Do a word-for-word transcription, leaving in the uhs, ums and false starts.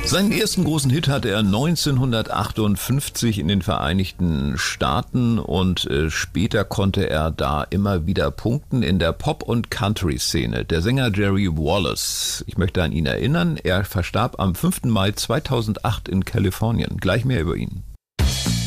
Seinen ersten großen Hit hatte er neunzehnhundertachtundfünfzig in den Vereinigten Staaten und äh, später konnte er da immer wieder punkten in der Pop- und Country-Szene. Der Sänger Jerry Wallace, ich möchte an ihn erinnern, er verstarb am fünften Mai zweitausendacht in Kalifornien. Gleich mehr über ihn.